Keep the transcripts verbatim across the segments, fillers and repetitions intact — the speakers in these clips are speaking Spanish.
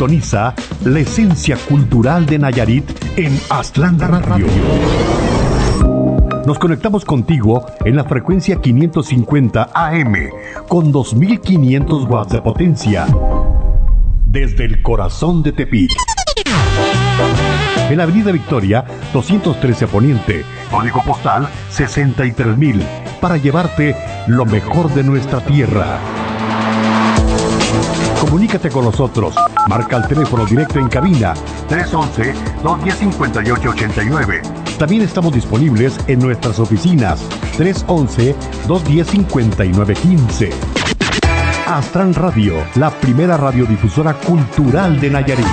Sintoniza la esencia cultural de Nayarit en Aztlán Radio. Nos conectamos contigo en la frecuencia quinientos cincuenta A M con dos mil quinientos watts de potencia desde el corazón de Tepic. En la Avenida Victoria, doscientos trece Poniente, código postal sesenta y tres mil, para llevarte lo mejor de nuestra tierra. Comunícate con nosotros. Marca el teléfono directo en cabina tres once, dos diez, cincuenta y ocho ochenta y nueve. También estamos disponibles en nuestras oficinas tres once, dos diez, cincuenta y nueve quince. Aztlán Radio, la primera radiodifusora cultural de Nayarit.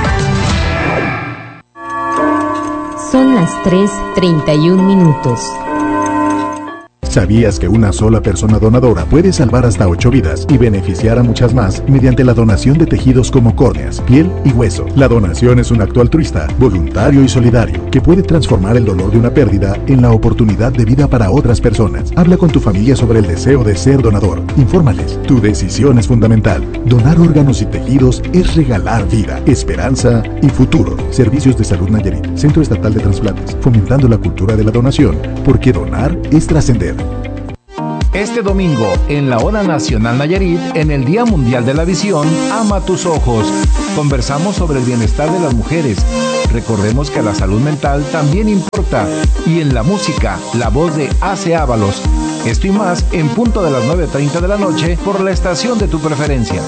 Son las tres treinta y un minutos. ¿Sabías que una sola persona donadora puede salvar hasta ocho vidas y beneficiar a muchas más mediante la donación de tejidos como córneas, piel y hueso? La donación es un acto altruista, voluntario y solidario que puede transformar el dolor de una pérdida en la oportunidad de vida para otras personas. Habla con tu familia sobre el deseo de ser donador. Infórmales. Tu decisión es fundamental. Donar órganos y tejidos es regalar vida, esperanza y futuro. Servicios de Salud Nayarit, Centro Estatal de Trasplantes, fomentando la cultura de la donación, porque donar es trascender. Este domingo, en la Hora Nacional Nayarit, en el Día Mundial de la Visión, Ama tus ojos. Conversamos sobre el bienestar de las mujeres. Recordemos que la salud mental también importa. Y en la música, la voz de Ace Ábalos. Esto y más en punto de las nueve treinta de la noche por la estación de tu preferencia.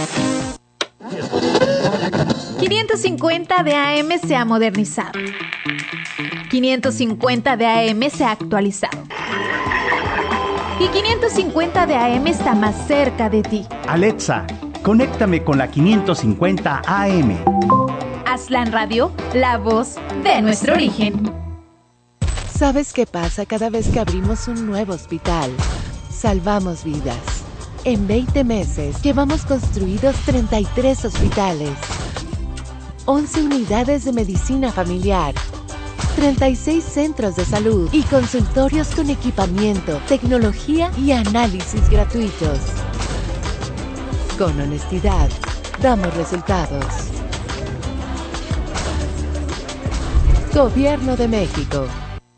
quinientos cincuenta de A M se ha modernizado. quinientos cincuenta de A M se ha actualizado. Y quinientos cincuenta de A M está más cerca de ti. Alexa, conéctame con la quinientos cincuenta A M. Aztlán Radio, la voz de nuestro origen. ¿Sabes qué pasa cada vez que abrimos un nuevo hospital? Salvamos vidas. En veinte meses llevamos construidos treinta y tres hospitales, once unidades de medicina familiar, treinta y seis centros de salud y consultorios con equipamiento, tecnología y análisis gratuitos. Con honestidad, damos resultados. Gobierno de México.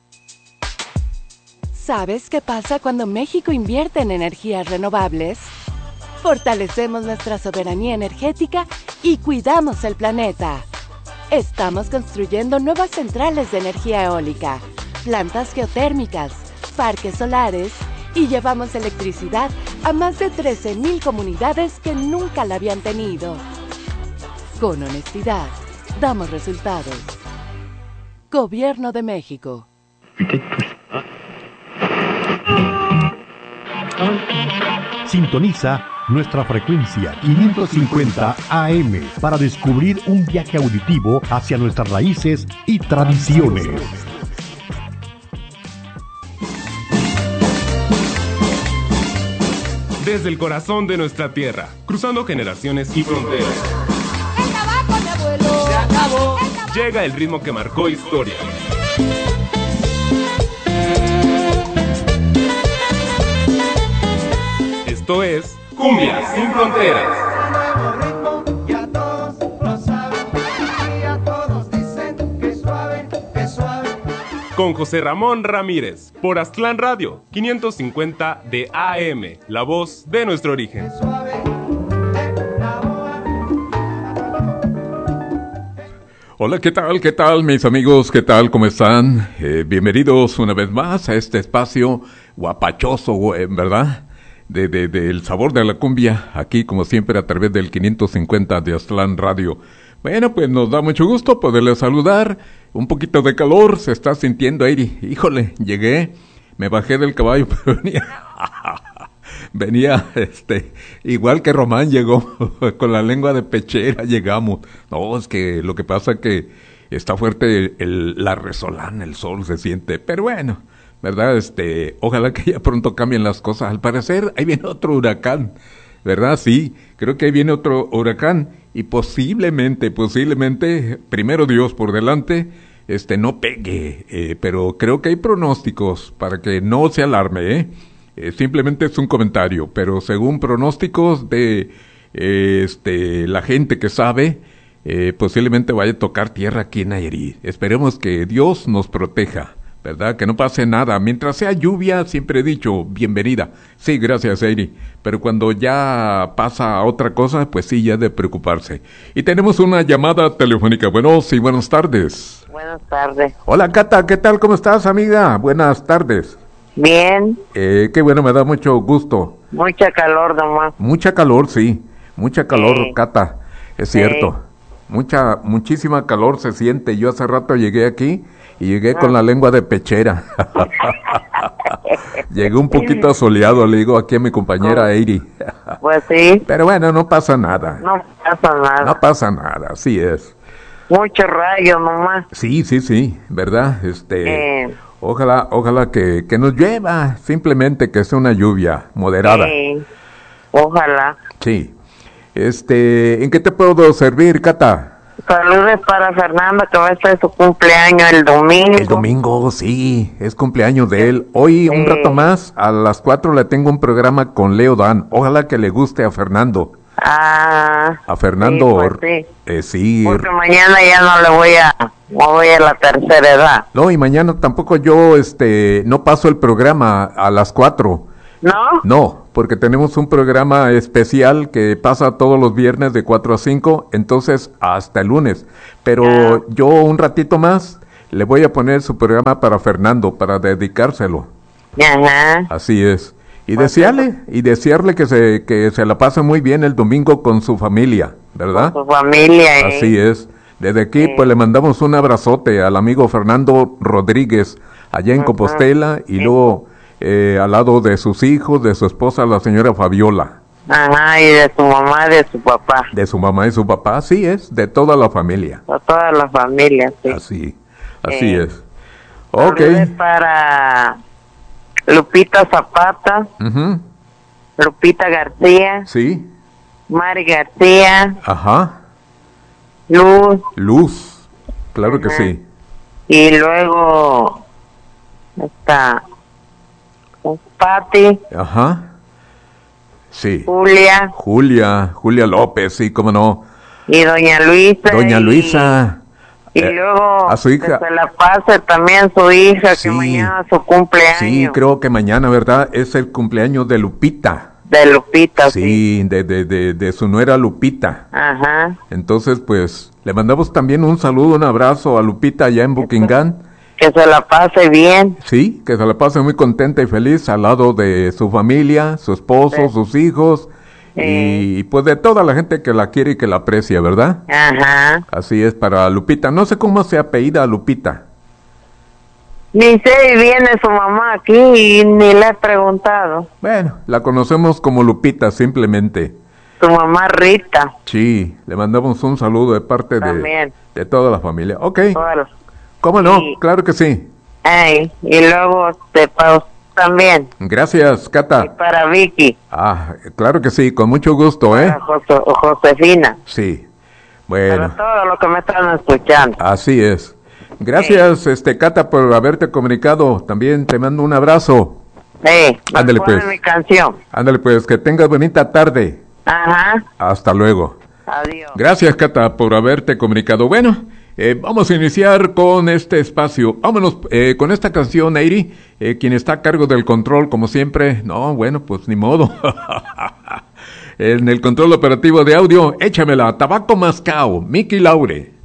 ¿Sabes qué pasa cuando México invierte en energías renovables? Fortalecemos nuestra soberanía energética y cuidamos el planeta. Estamos construyendo nuevas centrales de energía eólica, plantas geotérmicas, parques solares y llevamos electricidad a más de trece mil comunidades que nunca la habían tenido. Con honestidad, damos resultados. Gobierno de México. Sintoniza nuestra frecuencia quinientos cincuenta A M para descubrir un viaje auditivo hacia nuestras raíces y tradiciones. Desde el corazón de nuestra tierra, cruzando generaciones y fronteras. El tabaco, mi abuelo, se acabó. Llega el ritmo que marcó historia. Esto es Cumbia Sin Fronteras. Con José Ramón Ramírez, por Aztlán Radio, quinientos cincuenta de A M, la voz de nuestro origen. Hola, ¿qué tal? ¿Qué tal, mis amigos? ¿Qué tal? ¿Cómo están? Eh, bienvenidos una vez más a este espacio guapachoso, ¿verdad? De, de, de el sabor de la cumbia, aquí como siempre a través del quinientos cincuenta de Aztlán Radio. Bueno, pues nos da mucho gusto poderles saludar. Un poquito de calor se está sintiendo ahí. Híjole, llegué, me bajé del caballo, pero venía, venía, este, igual que Román llegó, con la lengua de pechera llegamos. No, es que lo que pasa es que está fuerte el, el, la resolana, el sol se siente, pero bueno, ¿verdad? Este, ojalá que ya pronto cambien las cosas. Al parecer, ahí viene otro huracán, ¿verdad? Sí, creo que ahí viene otro huracán y posiblemente, posiblemente, primero Dios por delante, este, no pegue, eh, pero creo que hay pronósticos para que no se alarme, ¿eh? Eh, simplemente es un comentario, pero según pronósticos de, eh, este, la gente que sabe, eh, posiblemente vaya a tocar tierra aquí en Nayarit. Esperemos que Dios nos proteja, ¿verdad? Que no pase nada. Mientras sea lluvia, siempre he dicho, bienvenida. Sí, gracias, Eiri. Pero cuando ya pasa otra cosa, pues sí, ya de preocuparse. Y tenemos una llamada telefónica. Bueno, sí, buenas tardes. Buenas tardes. Hola, Cata, ¿qué tal? ¿Cómo estás, amiga? Buenas tardes. Bien. Eh, qué bueno, me da mucho gusto. Mucha calor nomás. Mucha calor, sí. Mucha calor, Sí. Cata. Es Sí. cierto. Mucha, muchísima calor se siente. Yo hace rato llegué aquí y llegué Ah. con la lengua de pechera. Llegué un poquito soleado, le digo aquí a mi compañera Eiri. Pues sí. Pero bueno, no pasa nada. No pasa nada. No pasa nada, así es. Mucho rayo nomás. Sí, sí, sí, ¿verdad? Este, Eh. ojalá, ojalá que, que nos llueva, simplemente que sea una lluvia moderada. Sí. Ojalá. Sí. Este, ¿en qué te puedo servir, Cata? Saludos para Fernando, que va a estar su cumpleaños el domingo. El domingo, sí, es cumpleaños de él. Hoy, un Sí. rato más, a las cuatro le tengo un programa con Leo Dan. Ojalá que le guste a Fernando. Ah. A Fernando, Sí, pues sí. eh, sí. Porque mañana ya no le voy a, no voy a la tercera edad. No, y mañana tampoco yo, este, no paso el programa a las cuatro. ¿No? No, porque tenemos un programa especial que pasa todos los viernes de cuatro a cinco, entonces hasta el lunes. Pero yo un ratito más le voy a poner su programa para Fernando, para dedicárselo. Ajá. Así es. Y desearle, y desearle que se, que se la pase muy bien el domingo con su familia, ¿verdad? Su familia. ¿eh? Así es. Desde aquí, pues le mandamos un abrazote al amigo Fernando Rodríguez, allá en Ajá. Compostela, y luego eh, al lado de sus hijos, de su esposa, la señora Fabiola. Ajá, y de su mamá, de su papá. De su mamá y su papá, así es, de toda la familia. De toda la familia, sí. Así, así Eh, es. Ok. Saludos para Lupita Zapata, Ujú. Lupita García, Sí, Mari García, ajá. Luz, Luz, claro que Ajá. sí. y luego está Patti, Ajá. Sí. Julia Julia, Julia López, sí, cómo no. y Doña Luisa. Doña y- Luisa. Y, eh, luego a su hija. que se la pase también su hija, Sí. que mañana es su cumpleaños. Sí, creo que mañana, ¿verdad? Es el cumpleaños de Lupita. De Lupita, sí. Sí, de, de, de, de su nuera Lupita. Ajá. Entonces, pues, le mandamos también un saludo, un abrazo a Lupita allá en Buckingham. Que se la pase bien. Sí, que se la pase muy contenta y feliz al lado de su familia, su esposo, Sí. sus hijos, y pues de toda la gente que la quiere y que la aprecia, ¿verdad? Ajá. Así es para Lupita. No sé cómo se apellida Lupita. Ni sé si viene su mamá aquí y ni le he preguntado. Bueno, la conocemos como Lupita simplemente. Su mamá Rita. Sí, le mandamos un saludo de parte de, También. de toda la familia. Ok, Todas las- ¿cómo no? Sí. Claro que sí. Ay, y luego de Paus también. Gracias, Y Cata. para Vicky. Ah, claro que sí, con mucho gusto, ¿eh? Para Jose- Josefina. Sí. Para Bueno, todos los que me están escuchando. así es. Gracias, este Cata, por haberte comunicado. También te mando un abrazo. Sí, me Ándale, pone pues. mi canción. Ándale, pues, que tengas bonita tarde. Ajá. Hasta luego. Adiós. Gracias, Cata, por haberte comunicado. Bueno, eh, vamos a iniciar con este espacio. Vámonos eh, con esta canción, Eiri, eh, quien está a cargo del control, como siempre. No, bueno, pues ni modo. En el control operativo de audio, échamela. Tabaco Mascao, Mickey Laure.